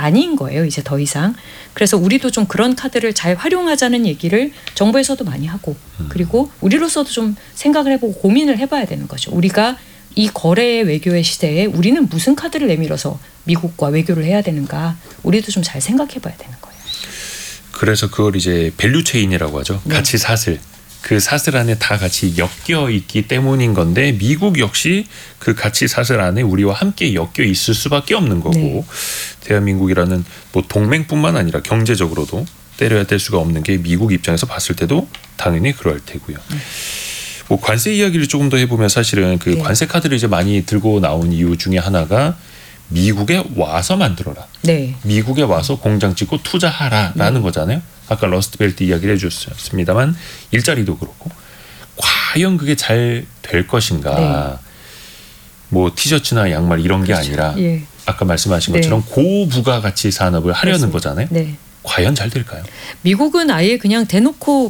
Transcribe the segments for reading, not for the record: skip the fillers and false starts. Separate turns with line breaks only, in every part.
아닌 거예요. 이제 더 이상. 그래서 우리도 좀 그런 카드를 잘 활용하자는 얘기를 정부에서도 많이 하고 그리고 우리로서도 좀 생각을 해보고 고민을 해봐야 되는 거죠. 우리가 이 거래 외교의 시대에 우리는 무슨 카드를 내밀어서 미국과 외교를 해야 되는가 우리도 좀 잘 생각해봐야 되는 거예요.
그래서 그걸 이제 밸류 체인이라고 하죠.
네.
가치 사슬. 그 사슬 안에 다 같이 엮여 있기 때문인 건데 미국 역시 그 가치 사슬 안에 우리와 함께 엮여 있을 수밖에 없는 거고
네.
대한민국이라는 뭐 동맹뿐만 아니라 경제적으로도 때려야 될 수가 없는 게 미국 입장에서 봤을 때도 당연히 그럴 테고요. 뭐 관세 이야기를 조금 더 해보면 사실은 그
네.
관세 카드를 이제 많이 들고 나온 이유 중에 하나가 미국에 와서 만들어라.
네.
미국에 와서 공장 짓고 투자하라라는 거잖아요. 아까 러스트벨트 이야기를 해주셨습니다만 일자리도 그렇고 과연 그게 잘 될 것인가.
네.
뭐 티셔츠나 양말 이런 게
그렇죠.
아니라
예.
아까 말씀하신
네.
것처럼 고부가가치 산업을 하려는
그렇습니다.
거잖아요.
네.
과연 잘 될까요?
미국은 아예 그냥 대놓고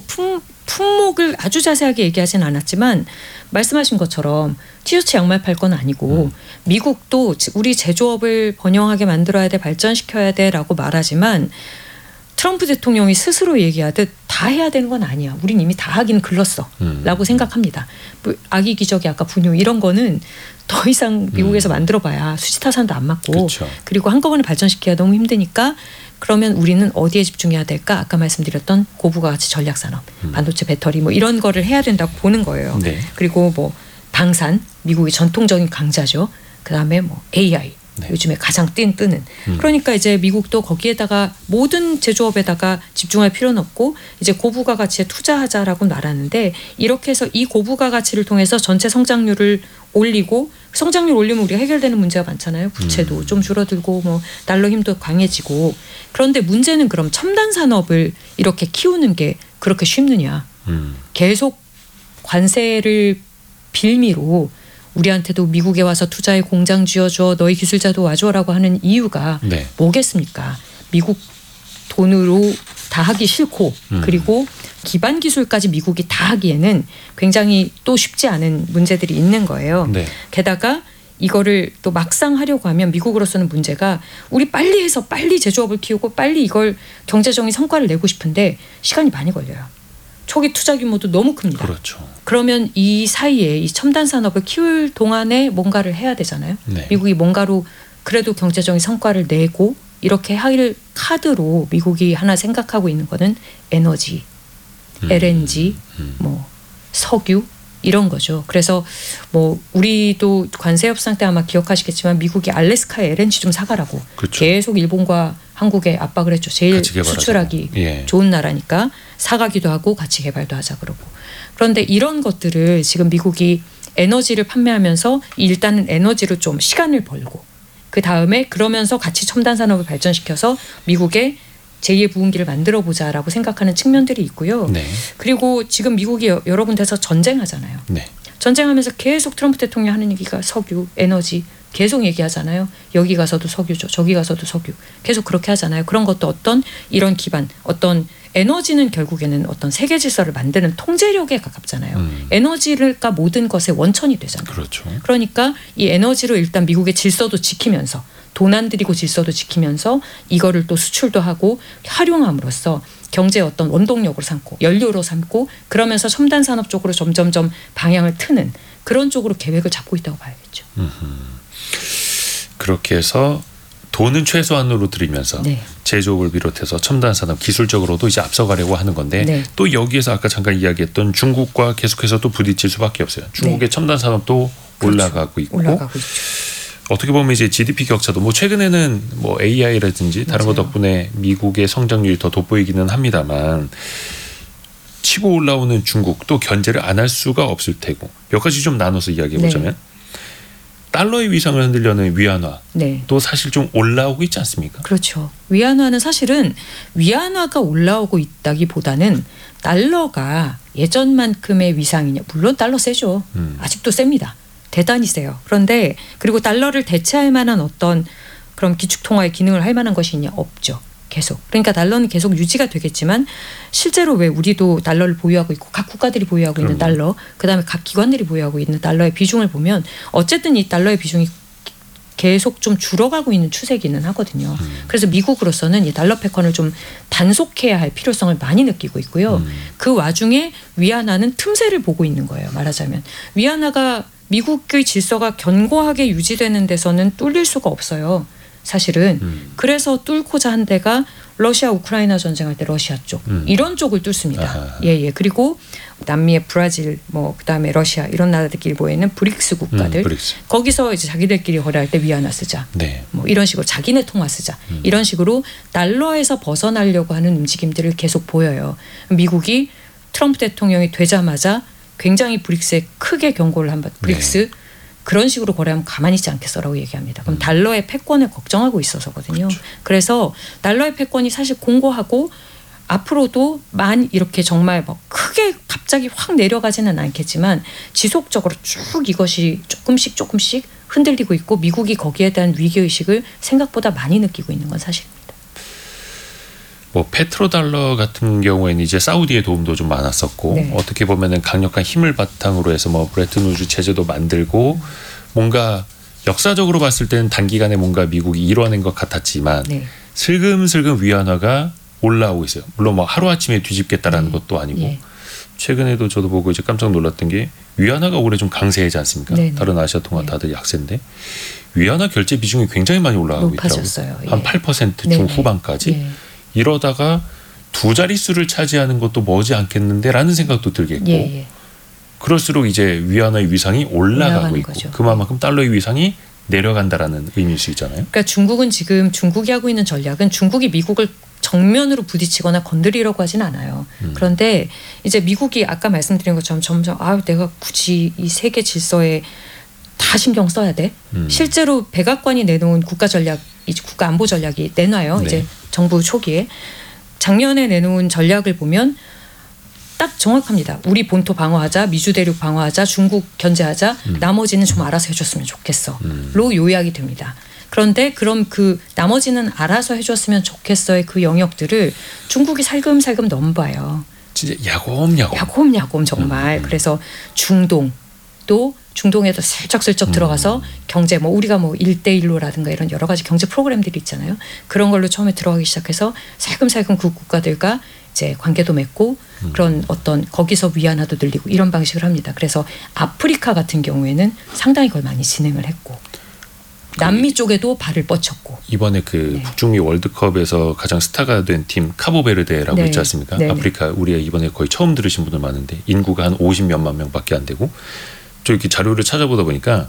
품목을 아주 자세하게 얘기하진 않았지만 말씀하신 것처럼 티셔츠 양말 팔 건 아니고 미국도 우리 제조업을 번영하게 만들어야 돼 발전시켜야 돼라고 말하지만 트럼프 대통령이 스스로 얘기하듯 다 해야 되는 건 아니야. 우린 이미 다 하긴 글렀어 라고 생각합니다. 뭐 아기 기저귀 아까 분유 이런 거는 더 이상 미국에서 만들어봐야 수지타산도 안 맞고
그렇죠.
그리고 한꺼번에 발전시키기가 너무 힘드니까 그러면 우리는 어디에 집중해야 될까? 아까 말씀드렸던 고부가가치 전략산업, 반도체 배터리 뭐 이런 거를 해야 된다고 보는 거예요.
네.
그리고 뭐 방산, 미국의 전통적인 강자죠. 그다음에 뭐 AI,
네.
요즘에 가장 뜨는. 그러니까 이제 미국도 거기에다가 모든 제조업에다가 집중할 필요는 없고 이제 고부가가치에 투자하자라고 말하는데 이렇게 해서 이 고부가가치를 통해서 전체 성장률을 올리고 성장률 올리면 우리가 해결되는 문제가 많잖아요. 부채도 좀 줄어들고 뭐 달러 힘도 강해지고 그런데 문제는 그럼 첨단 산업을 이렇게 키우는 게 그렇게 쉽느냐. 계속 관세를 빌미로 우리한테도 미국에 와서 투자해 공장 지어줘 너희 기술자도 와줘라고 하는 이유가
네.
뭐겠습니까? 미국 돈으로 다 하기 싫고 그리고 기반 기술까지 미국이 다 하기에는 굉장히 또 쉽지 않은 문제들이 있는 거예요.
네.
게다가 이거를 또 막상 하려고 하면 미국으로서는 문제가 우리 빨리 해서 빨리 제조업을 키우고 빨리 이걸 경제적인 성과를 내고 싶은데 시간이 많이 걸려요. 초기 투자 규모도 너무 큽니다.
그렇죠.
그러면 이 사이에 이 첨단 산업을 키울 동안에 뭔가를 해야 되잖아요.
네.
미국이 뭔가로 그래도 경제적인 성과를 내고 이렇게 할 카드로 미국이 하나 생각하고 있는 거는 에너지, LNG, 뭐 석유 이런 거죠. 그래서 뭐 우리도 관세 협상 때 아마 기억하시겠지만 미국이 알래스카에 LNG 좀 사가라고
그렇죠.
계속 일본과 한국에 압박을 했죠. 제일 수출하기
예.
좋은 나라니까 사가기도 하고 같이 개발도 하자 그러고. 그런데 이런 것들을 지금 미국이 에너지를 판매하면서 일단은 에너지로 좀 시간을 벌고 그 다음에 그러면서 같이 첨단 산업을 발전시켜서 미국의 제2의 부흥기를 만들어보자라고 생각하는 측면들이 있고요.
네.
그리고 지금 미국이 여러 군데서 전쟁하잖아요.
네.
전쟁하면서 계속 트럼프 대통령이 하는 얘기가 석유, 에너지 계속 얘기하잖아요. 여기 가서도 석유죠. 저기 가서도 석유. 계속 그렇게 하잖아요. 그런 것도 어떤 이런 기반, 어떤 에너지는 결국에는 어떤 세계 질서를 만드는 통제력에 가깝잖아요. 에너지가 모든 것의 원천이 되잖아요.
그렇죠.
그러니까 이 에너지로 일단 미국의 질서도 지키면서 돈 안 들이고 질서도 지키면서 이거를 또 수출도 하고 활용함으로써 경제의 어떤 원동력으로 삼고 연료로 삼고 그러면서 첨단 산업 쪽으로 점점점 방향을 트는 그런 쪽으로 계획을 잡고 있다고 봐야겠죠.
그렇게 해서 돈은 최소한으로 들이면서
네.
제조업을 비롯해서 첨단 산업 기술적으로도 이제 앞서가려고 하는 건데
네.
또 여기에서 아까 잠깐 이야기했던 중국과 계속해서 또 부딪힐 수밖에 없어요. 중국의
네.
첨단 산업도
그렇죠.
올라가고 있고
올라가고 있죠.
어떻게 보면 이제 GDP 격차도 뭐 최근에는 뭐 AI라든지 다른 거
맞아요.
덕분에 미국의 성장률이 더 돋보이기는 합니다만 치고 올라오는 중국 또 견제를 안 할 수가 없을 테고 몇 가지 좀 나눠서 이야기해 보자면
네.
달러의 위상을 흔들려는 위안화
네.
또 사실 좀 올라오고 있지 않습니까?
그렇죠. 위안화는 사실은 위안화가 올라오고 있다기보다는 달러가 예전만큼의 위상이냐. 물론 달러 세죠. 아직도 셉니다. 대단히 세요. 그런데 그리고 달러를 대체할 만한 어떤 그런 기축통화의 기능을 할 만한 것이 있냐. 없죠. 계속. 그러니까 달러는 계속 유지가 되겠지만 실제로 왜 우리도 달러를 보유하고 있고 각 국가들이 보유하고 있는 달러 그다음에 각 기관들이 보유하고 있는 달러의 비중을 보면 어쨌든 이 달러의 비중이 계속 좀 줄어가고 있는 추세기는 하거든요. 그래서 미국으로서는 이 달러 패권을 좀 단속해야 할 필요성을 많이 느끼고 있고요. 그 와중에 위안화는 틈새를 보고 있는 거예요. 말하자면 위안화가 미국의 질서가 견고하게 유지되는 데서는 뚫릴 수가 없어요. 사실은 그래서 뚫고자 한 데가 러시아 우크라이나 전쟁할 때 러시아 쪽 이런 쪽을 뚫습니다. 예예. 그리고 남미의 브라질 뭐 그다음에 러시아 이런 나라들끼리 모여있는 브릭스 국가들
브릭스.
거기서 이제 자기들끼리 거래할 때 위안화 쓰자.
네.
뭐 이런 식으로 자기네 통화 쓰자. 이런 식으로 달러에서 벗어나려고 하는 움직임들을 계속 보여요. 미국이 트럼프 대통령이 되자마자 굉장히 브릭스에 크게 경고를 한 바. 브릭스 그런 식으로 거래하면 가만히 있지 않겠어라고 얘기합니다. 그럼 달러의 패권을 걱정하고 있어서거든요.
그렇죠.
그래서 달러의 패권이 사실 공고하고 앞으로도 만 이렇게 정말 뭐 크게 갑자기 확 내려가지는 않겠지만 지속적으로 쭉 이것이 조금씩 흔들리고 있고 미국이 거기에 대한 위기의식을 생각보다 많이 느끼고 있는 건 사실입니다.
뭐 페트로달러 같은 경우에는 이제 사우디의 도움도 좀 많았었고
네.
어떻게 보면은 강력한 힘을 바탕으로 해서 뭐 브레튼 우즈 체제도 만들고 뭔가 역사적으로 봤을 때는 단기간에 뭔가 미국이 이뤄낸 것 같았지만
네.
슬금슬금 위안화가 올라오고 있어요. 물론 뭐 하루아침에 뒤집겠다라는 것도 아니고
예.
최근에도 저도 보고 이제 깜짝 놀랐던 게 위안화가 올해 좀 강세이지 않습니까?
네네.
다른 아시아 통화
네.
다들 약세인데 위안화 결제 비중이 굉장히 많이 올라가고
높아졌어요.
있더라고요. 한 8% 중후반까지.
예.
이러다가 두 자릿수를 차지하는 것도 머지 않겠는데라는 생각도 들겠고
예.
그럴수록 이제 위안화의 위상이 올라가고 있고
거죠.
그만큼 달러의 위상이 내려간다라는 의미일 수 있잖아요.
그러니까 중국은 지금 중국이 하고 있는 전략은 중국이 미국을 정면으로 부딪히거나 건드리려고 하진 않아요. 그런데 이제 미국이 아까 말씀드린 것처럼 점점 내가 굳이 이 세계 질서에 다 신경 써야 돼. 실제로 백악관이 내놓은 국가 전략, 이제 국가 안보 전략이 내놔요.
네.
이제 정부 초기에 작년에 내놓은 전략을 보면 딱 정확합니다. 우리 본토 방어하자, 미주 대륙 방어하자, 중국 견제하자. 나머지는 좀 알아서 해줬으면 좋겠어.로 요약이 됩니다. 그런데 그럼 그 나머지는 알아서 해줬으면 좋겠어의 그 영역들을 중국이 살금살금 넘봐요.
진짜 야곱야곱.
야곱야곱 정말. 그래서 중동도 중동에도 슬쩍슬쩍 들어가서 경제 뭐 우리가 뭐 1대1로라든가 이런 여러 가지 경제 프로그램들이 있잖아요. 그런 걸로 처음에 들어가기 시작해서 살금살금 그 국가들과 이제 관계도 맺고 그런 어떤 거기서 위안화도 늘리고 이런 방식을 합니다. 그래서 아프리카 같은 경우에는 상당히 그걸 많이 진행을 했고 남미 쪽에도 발을 뻗쳤고
이번에 그 북중미 월드컵에서 가장 스타가 된 팀 카보베르데라고 있지 않습니까? 아프리카 우리가 이번에 거의 처음 들으신 분들 많은데 인구가 한 50몇만 명밖에 안 되고 저 이렇게 자료를 찾아보다 보니까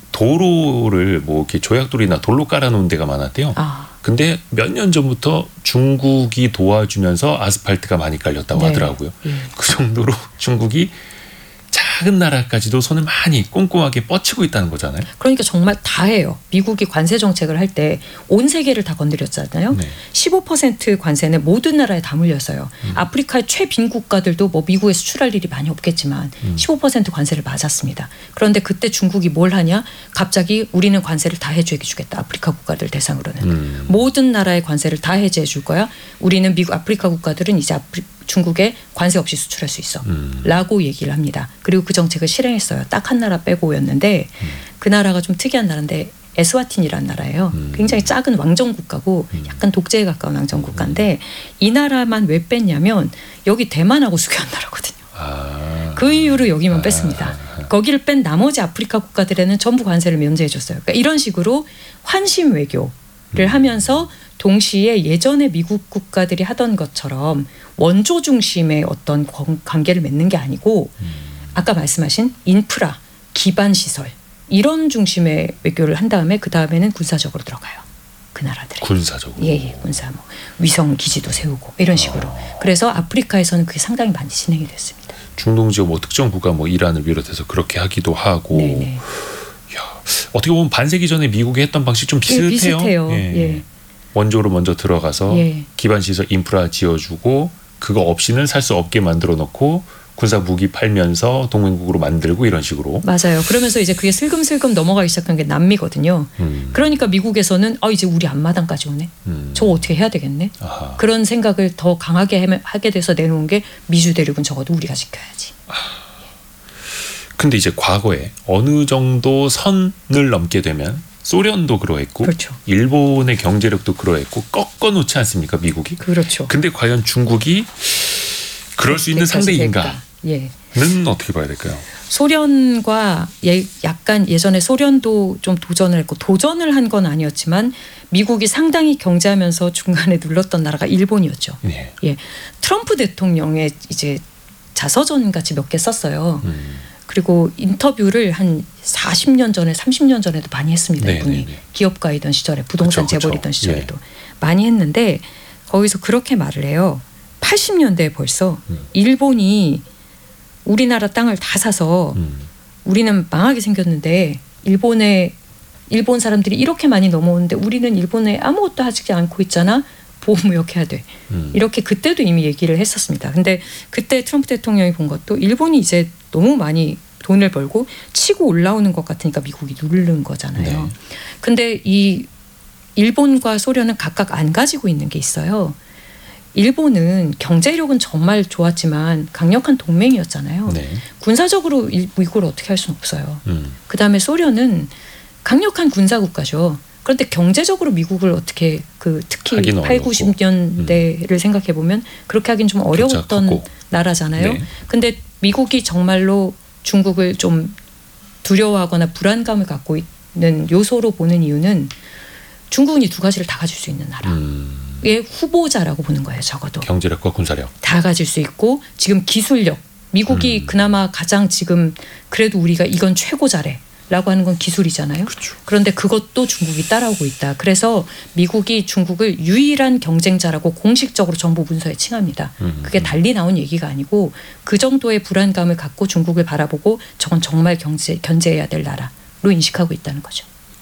도로를 뭐 이렇게 조약돌이나 돌로 깔아놓은 데가 많았대요. 근데 몇 년 전부터 중국이 도와주면서 아스팔트가 많이 깔렸다고 하더라고요. 그 정도로 중국이 작은 나라까지도 손을 많이 꼼꼼하게 뻗치고 있다는 거잖아요.
그러니까 정말 다 해요. 미국이 관세 정책을 할 때 온 세계를 다 건드렸잖아요. 15% 관세는 모든 나라에 다 물렸어요. 아프리카의 최빈 국가들도 뭐 미국에 수출할 일이 많이 없겠지만 15% 관세를 맞았습니다. 그런데 그때 중국이 뭘 하냐? 갑자기 우리는 관세를 다 해주게 주겠다. 아프리카 국가들 대상으로는. 모든 나라의 관세를 다 해제해 줄 거야. 우리는 미국 아프리카 국가들은 이제 중국에 관세 없이 수출할 수 있어 라고 얘기를 합니다. 그리고 그 정책을 실행했어요. 딱 한 나라 빼고였는데 그 나라가 좀 특이한 나라인데 에스와틴이라는 나라예요. 굉장히 작은 왕정 국가고 약간 독재에 가까운 왕정 국가인데 이 나라만 왜 뺐냐면 여기 대만하고 수교한 나라거든요. 그 이유로 여기만 뺐습니다. 거기를 뺀 나머지 아프리카 국가들에는 전부 관세를 면제해 줬어요. 그러니까 이런 식으로 환심 외교를 하면서 동시에 예전에 미국 국가들이 하던 것처럼 원조 중심의 어떤 관계를 맺는 게 아니고 아까 말씀하신 인프라, 기반 시설 이런 중심의 외교를 한 다음에 그 다음에는 군사적으로 들어가요. 그 나라들이.
군사적으로.
예, 군사 뭐 위성 기지도 세우고 이런 식으로. 그래서 아프리카에서는 그게 상당히 많이 진행이 됐습니다.
중동 지역 뭐 특정 국가 뭐 이란을 비롯해서 그렇게 하기도 하고. 야, 어떻게 보면 반세기 전에 미국이 했던 방식 좀 비슷해요.
비슷해요. 예.
원조로 먼저 들어가서 기반 시설 인프라 지어주고 그거 없이는 살 수 없게 만들어 놓고 군사 무기 팔면서 동맹국으로 만들고 이런 식으로.
맞아요. 그러면서 이제 그게 슬금슬금 넘어가기 시작한 게 남미거든요. 그러니까 미국에서는 이제 우리 앞마당까지 오네. 저거 어떻게 해야 되겠네. 그런 생각을 더 강하게 하게 돼서 내놓은 게 미주 대륙은 적어도 우리가 지켜야지.
근데 이제 과거에 어느 정도 선을 넘게 되면 소련도 그러했고
그렇죠.
일본의 경제력도 그러했고 꺾어놓지 않습니까 미국이?
그렇죠.
근데 과연 중국이 그럴 수 있는 상대인가는
예.
어떻게 봐야 될까요?
소련과 약간 예전에 소련도 좀 도전을 했고 도전을 한 건 아니었지만 미국이 상당히 경제하면서 중간에 눌렀던 나라가 일본이었죠.
네.
예. 트럼프 대통령의 이제 자서전 같이 몇 개 썼어요. 그리고 인터뷰를 한 40년 전에 30년 전에도 많이 했습니다. 이분이 기업가이던 시절에 부동산 재벌이던 시절에도 많이 했는데 거기서 그렇게 말을 해요. 80년대에 벌써 일본이 우리나라 땅을 다 사서 우리는 망하게 생겼는데 일본 사람들이 이렇게 많이 넘어오는데 우리는 일본에 아무것도 하지 않고 있잖아. 보호무역해야 돼. 이렇게 그때도 이미 얘기를 했었습니다. 근데 그때 트럼프 대통령이 본 것도 일본이 이제 너무 많이 돈을 벌고 치고 올라오는 것 같으니까 미국이 누르는 거잖아요. 네. 근데 이 일본과 소련은 각각 안 가지고 있는 게 있어요. 일본은 경제력은 정말 좋았지만 강력한 동맹이었잖아요. 네. 군사적으로 미국을 어떻게 할 수는 없어요. 그다음에 소련은 강력한 군사국가죠. 그런데 경제적으로 미국을 어떻게 특히 8, 90년대를 생각해 보면 그렇게 하긴 좀 어려웠던 나라잖아요. 네. 근데 미국이 정말로 중국을 좀 두려워하거나 불안감을 갖고 있는 요소로 보는 이유는 중국은 이 두 가지를 다 가질 수 있는 나라의 후보자라고 보는 거예요. 적어도.
경제력과 군사력.
다 가질 수 있고 지금 기술력. 미국이 그나마 가장 지금 그래도 우리가 이건 최고 잘해. 라고 하는 건 기술이잖아요.
그렇죠.
그런데 그것도 중국이 따라오고 있다. 그래서 미국이 중국을 유일한 경쟁자라고 공식적으로 정부 문서에 칭합니다. 그게 달리 나온 얘기가 아니고 그 정도의 불안감을 갖고 중국을 바라보고 저건 정말 견제해야 될 나라로 인식하고 있다는 거죠.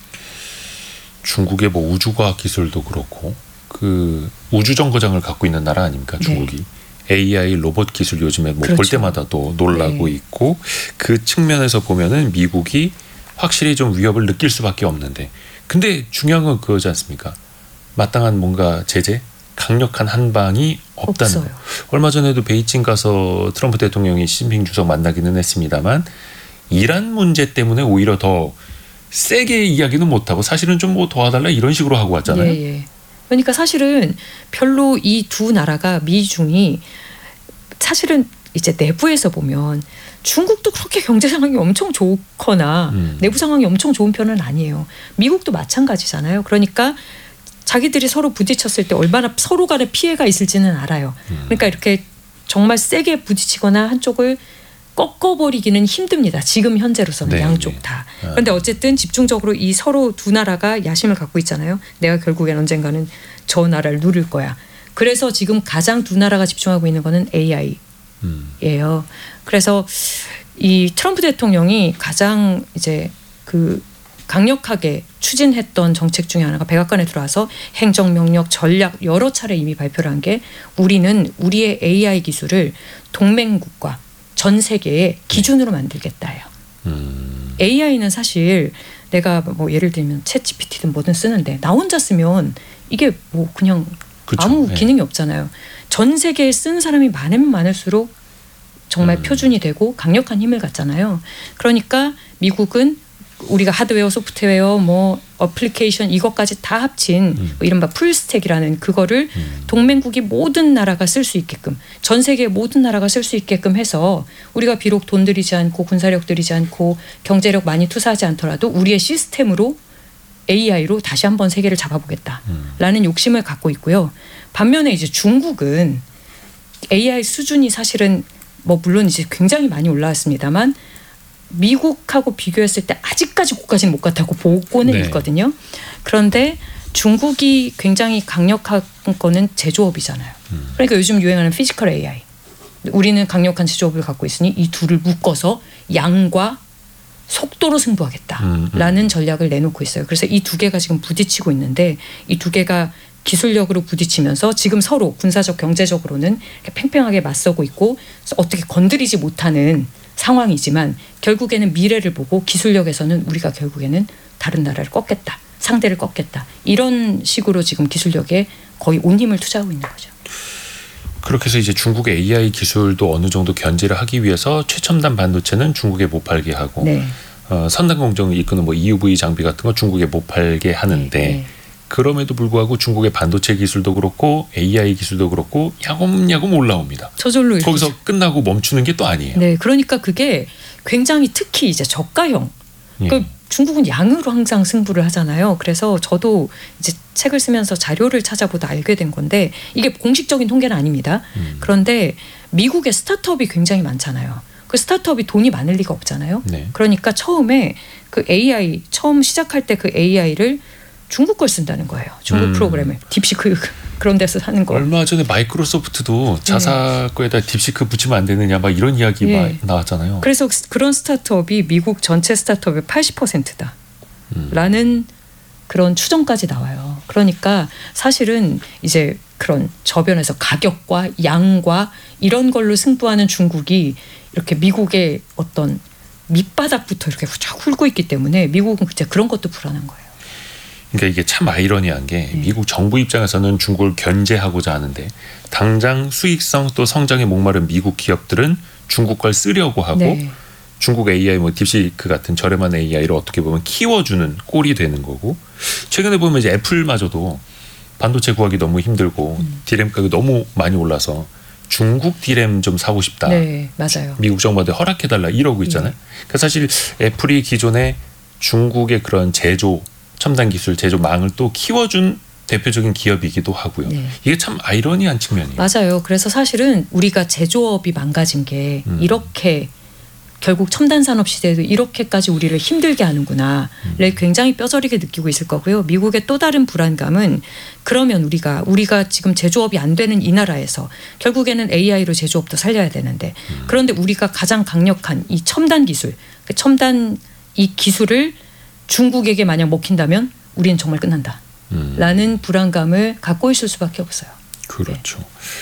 중국의 뭐 우주과학 기술도 그렇고 그 우주정거장을 갖고 있는 나라 아닙니까? 중국이. 네. AI 로봇 기술 요즘에 뭐 볼 때마다 또 놀라고 있고 그 측면에서 보면은 미국이 확실히 좀 위협을 느낄 수밖에 없는데 근데 중요한 건 그거지 않습니까? 마땅한 뭔가 제재, 강력한 한방이 없다는 거. 얼마 전에도 베이징 가서 트럼프 대통령이 시진핑 주석 만나기는 했습니다만 이란 문제 때문에 오히려 더 세게 이야기는 못하고 사실은 좀 뭐 도와달라 이런 식으로 하고 왔잖아요.
예. 그러니까 사실은 별로 이 두 나라가 미중이 사실은 이제 내부에서 보면 중국도 그렇게 경제 상황이 엄청 좋거나 내부 상황이 엄청 좋은 편은 아니에요. 미국도 마찬가지잖아요. 그러니까 자기들이 서로 부딪혔을 때 얼마나 서로 간에 피해가 있을지는 알아요. 그러니까 이렇게 정말 세게 부딪히거나 한쪽을 꺾어버리기는 힘듭니다. 지금 현재로서는 양쪽 다. 그런데 어쨌든 집중적으로 이 서로 두 나라가 야심을 갖고 있잖아요. 내가 결국엔 언젠가는 저 나라를 누를 거야. 그래서 지금 가장 두 나라가 집중하고 있는 거는 AI예요. 그래서 이 트럼프 대통령이 가장 이제 그 강력하게 추진했던 정책 중에 하나가 백악관에 들어와서 행정명령, 전략 여러 차례 이미 발표를 한 게 우리는 우리의 AI 기술을 동맹국과 전 세계의 기준으로 만들겠다예요. AI는 사실 내가 뭐 예를 들면 챗 GPT든 뭐든 쓰는데 나 혼자 쓰면 이게 뭐 그냥 아무 기능이 없잖아요. 전 세계에 쓴 사람이 많으면 많을수록 정말 표준이 되고 강력한 힘을 갖잖아요. 그러니까 미국은 우리가 하드웨어, 소프트웨어, 뭐 어플리케이션 이것까지 다 합친 뭐 이른바 풀스택이라는 그거를 동맹국이 모든 나라가 쓸 수 있게끔 전 세계 모든 나라가 쓸 수 있게끔 해서 우리가 비록 돈 들이지 않고 군사력 들이지 않고 경제력 많이 투사하지 않더라도 우리의 시스템으로 AI로 다시 한번 세계를 잡아보겠다라는 욕심을 갖고 있고요. 반면에 이제 중국은 AI 수준이 사실은 뭐 물론 이제 굉장히 많이 올라왔습니다만 미국하고 비교했을 때 아직까지 그까지는 못 갔다고 보고는 있거든요. 그런데 중국이 굉장히 강력한 거는 제조업이잖아요. 그러니까 요즘 유행하는 피지컬 AI. 우리는 강력한 제조업을 갖고 있으니 이 둘을 묶어서 양과 속도로 승부하겠다라는 전략을 내놓고 있어요. 그래서 이 두 개가 지금 부딪히고 있는데 이 두 개가 기술력으로 부딪히면서 지금 서로 군사적 경제적으로는 팽팽하게 맞서고 있고 어떻게 건드리지 못하는 상황이지만 결국에는 미래를 보고 기술력에서는 우리가 결국에는 다른 나라를 꺾겠다. 상대를 꺾겠다. 이런 식으로 지금 기술력에 거의 온 힘을 투자하고 있는 거죠.
그렇게 해서 이제 중국의 AI 기술도 어느 정도 견제를 하기 위해서 최첨단 반도체는 중국에 못 팔게 하고 선단 공정을 이끄는 뭐 EUV 장비 같은 거 중국에 못 팔게 하는데 그럼에도 불구하고 중국의 반도체 기술도 그렇고 AI 기술도 그렇고 야금야금 올라옵니다.
저절로
거기서 끝나고 멈추는 게 또 아니에요.
네, 그러니까 그게 굉장히 특히 이제 저가형. 그 중국은 양으로 항상 승부를 하잖아요. 그래서 저도 이제 책을 쓰면서 자료를 찾아보다 알게 된 건데 이게 공식적인 통계는 아닙니다. 그런데 미국의 스타트업이 굉장히 많잖아요. 그 스타트업이 돈이 많을 리가 없잖아요.
네.
그러니까 처음에 그 AI 처음 시작할 때 그 AI를 중국 걸 쓴다는 거예요. 중국 프로그램을 딥시크 그런 데서 하는 거.
얼마 전에 마이크로소프트도 자사 거에다 딥시크 붙이면 안 되느냐 막 이런 이야기 나왔잖아요.
그래서 그런 스타트업이 미국 전체 스타트업의 80%다. 라는 그런 추정까지 나와요. 그러니까 사실은 이제 그런 저변에서 가격과 양과 이런 걸로 승부하는 중국이 이렇게 미국의 어떤 밑바닥부터 이렇게 쫙 훑고 있기 때문에 미국은 이제 그런 것도 불안한 거예요.
그러니까 이게 참 아이러니한 게 미국 정부 입장에서는 중국을 견제하고자 하는데 당장 수익성 또 성장에 목마른 미국 기업들은 중국 걸 쓰려고 하고 중국 AI 뭐 딥시크 같은 저렴한 AI를 어떻게 보면 키워주는 꼴이 되는 거고 최근에 보면 이제 애플마저도 반도체 구하기 너무 힘들고 디램 가격이 너무 많이 올라서 중국 디램 좀 사고 싶다.
네, 맞아요.
미국 정부한테 허락해달라 이러고 있잖아요. 그러니까 사실 애플이 기존에 중국의 그런 제조 첨단 기술 제조망을 또 키워준 대표적인 기업이기도 하고요. 이게 참 아이러니한 측면이에요.
맞아요. 그래서 사실은 우리가 제조업이 망가진 게 이렇게 결국 첨단 산업 시대에도 이렇게까지 우리를 힘들게 하는구나를 굉장히 뼈저리게 느끼고 있을 거고요. 미국의 또 다른 불안감은 그러면 우리가 지금 제조업이 안 되는 이 나라에서 결국에는 AI로 제조업도 살려야 되는데 그런데 우리가 가장 강력한 이 첨단 기술, 첨단 이 기술을 중국에게 만약 먹힌다면 우리는 정말 끝난다. 라는 불안감을 갖고 있을 수밖에 없어요.
그렇죠.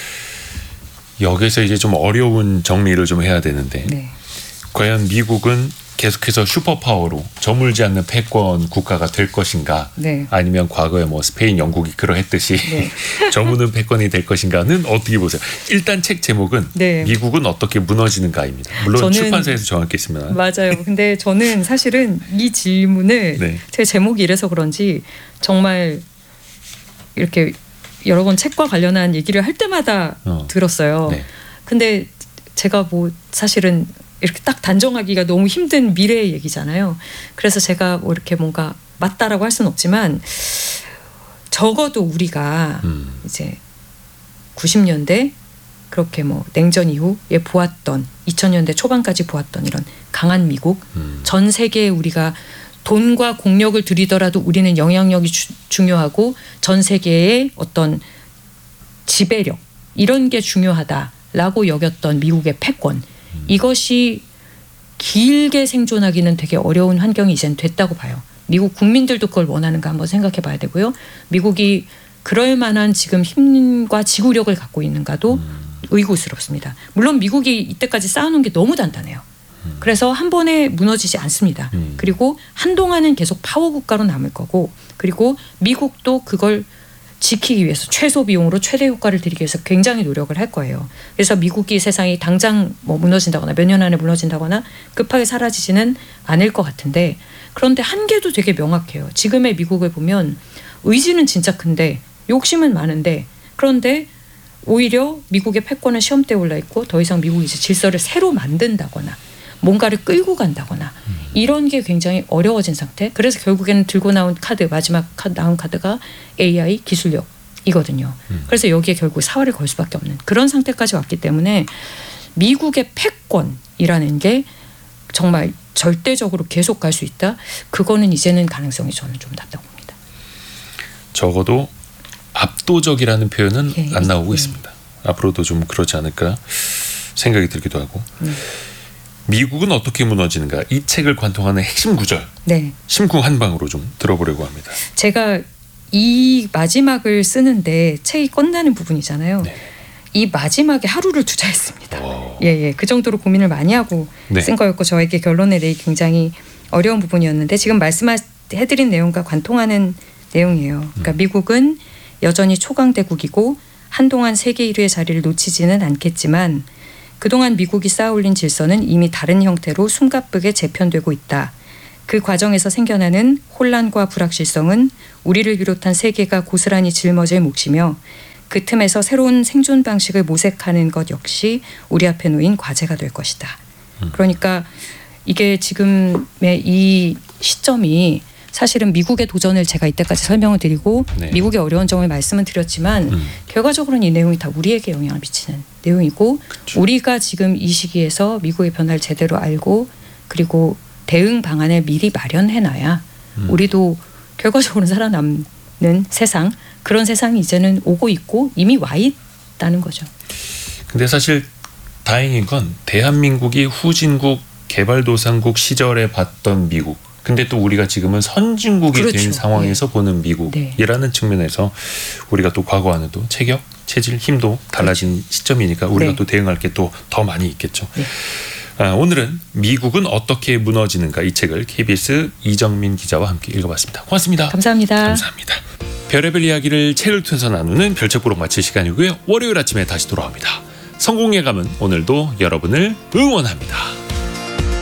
여기서 이제 좀 어려운 정리를 좀 해야 되는데 과연 미국은 계속해서 슈퍼파워로 저물지 않는 패권 국가가 될 것인가 아니면 과거에 뭐 스페인 영국이 그러했듯이 저무는 패권이 될 것인가는 어떻게 보세요? 일단 책 제목은 미국은 어떻게 무너지는가입니다. 물론 출판사에서 정했겠습니다.
맞아요. 근데 저는 사실은 이 질문을 제 제목이 이래서 그런지 정말 이렇게 여러 번 책과 관련한 얘기를 할 때마다 들었어요. 근데 제가 뭐 사실은 이렇게 딱 단정하기가 너무 힘든 미래의 얘기잖아요. 그래서 제가 뭐 이렇게 뭔가 맞다라고 할 수는 없지만 적어도 우리가 이제 90년대 그렇게 뭐 냉전 이후에 보았던 2000년대 초반까지 보았던 이런 강한 미국 전 세계에 우리가 돈과 공력을 들이더라도 우리는 영향력이 중요하고 전 세계의 어떤 지배력 이런 게 중요하다라고 여겼던 미국의 패권 이것이 길게 생존하기는 되게 어려운 환경이 이젠 됐다고 봐요. 미국 국민들도 그걸 원하는가 한번 생각해 봐야 되고요. 미국이 그럴 만한 지금 힘과 지구력을 갖고 있는가도 의구스럽습니다. 물론 미국이 이때까지 쌓아놓은 게 너무 단단해요. 그래서 한 번에 무너지지 않습니다. 그리고 한동안은 계속 파워 국가로 남을 거고 그리고 미국도 그걸 지키기 위해서 최소 비용으로 최대 효과를 드리기 위해서 굉장히 노력을 할 거예요. 그래서 미국이 세상이 당장 뭐 무너진다거나 몇 년 안에 무너진다거나 급하게 사라지지는 않을 것 같은데 그런데 한계도 되게 명확해요. 지금의 미국을 보면 의지는 진짜 큰데 욕심은 많은데 그런데 오히려 미국의 패권은 시험대에 올라 있고 더 이상 미국이 이제 질서를 새로 만든다거나 뭔가를 끌고 간다거나 이런 게 굉장히 어려워진 상태. 그래서 결국에는 들고 나온 카드 마지막 나온 카드가 AI 기술력이거든요. 그래서 여기에 결국 사활을 걸 수밖에 없는 그런 상태까지 왔기 때문에 미국의 패권이라는 게 정말 절대적으로 계속 갈 수 있다. 그거는 이제는 가능성이 저는 좀 낮다고 봅니다.
적어도 압도적이라는 표현은 안 나오고 있습니다. 앞으로도 좀 그렇지 않을까 생각이 들기도 하고. 미국은 어떻게 무너지는가 이 책을 관통하는 핵심 구절 심쿵 한 방으로 좀 들어보려고 합니다.
제가 이 마지막을 쓰는데 책이 끝나는 부분이잖아요. 이 마지막에 하루를 투자했습니다. 그 정도로 고민을 많이 하고 쓴 거였고 저에게 결론을 내기 굉장히 어려운 부분이었는데 지금 말씀해드린 내용과 관통하는 내용이에요. 그러니까 미국은 여전히 초강대국이고 한동안 세계 1위의 자리를 놓치지는 않겠지만 그동안 미국이 쌓아올린 질서는 이미 다른 형태로 숨가쁘게 재편되고 있다. 그 과정에서 생겨나는 혼란과 불확실성은 우리를 비롯한 세계가 고스란히 짊어질 몫이며 그 틈에서 새로운 생존 방식을 모색하는 것 역시 우리 앞에 놓인 과제가 될 것이다. 그러니까 이게 지금의 이 시점이 사실은 미국의 도전을 제가 이때까지 설명을 드리고 네. 미국의 어려운 점을 말씀을 드렸지만 결과적으로는 이 내용이 다 우리에게 영향을 미치는 내용이고 그쵸. 우리가 지금 이 시기에서 미국의 변화를 제대로 알고 그리고 대응 방안을 미리 마련해놔야 우리도 결과적으로 살아남는 세상 그런 세상이 이제는 오고 있고 이미 와 있다는 거죠.
근데 사실 다행인 건 대한민국이 후진국 개발도상국 시절에 봤던 미국 근데 또 우리가 지금은 선진국이 그렇죠. 된 상황에서 네. 보는 미국이라는 네. 측면에서 우리가 또 과거와는 또 체격, 체질, 힘도 달라진 그렇죠. 시점이니까 우리가 네. 또 대응할 게 또 더 많이 있겠죠. 네. 오늘은 미국은 어떻게 무너지는가 이 책을 KBS 이정민 기자와 함께 읽어봤습니다. 고맙습니다.
감사합니다.
감사합니다. 별의별 이야기를 책을 통해서 나누는 별책부록 마칠 시간이고요. 월요일 아침에 다시 돌아옵니다. 성공예감은 오늘도 여러분을 응원합니다.